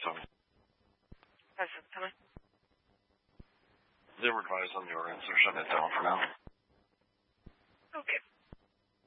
Tony. How's it coming? They were advised on the ordinance. They're shutting it down for now. Okay.